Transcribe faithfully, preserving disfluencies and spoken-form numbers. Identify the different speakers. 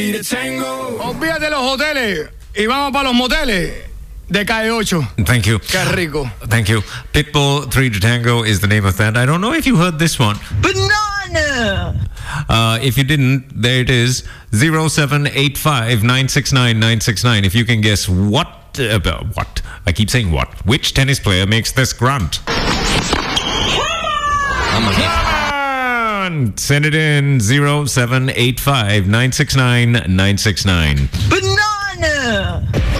Speaker 1: Olvídate de los hoteles y vamos para los moteles de Calle ocho.
Speaker 2: Thank you.
Speaker 1: Qué rico.
Speaker 2: Thank you. Pitbull three to Tango is the name of that. I don't know if you heard this one.
Speaker 3: Banana!
Speaker 2: Uh, if you didn't, there it is. zero seven eight five nine six nine nine six nine. If you can guess what, uh, what, I keep saying what, which tennis player makes this grunt? Come on! Send it in zero seven eight five nine six nine nine six nine.
Speaker 3: Banana!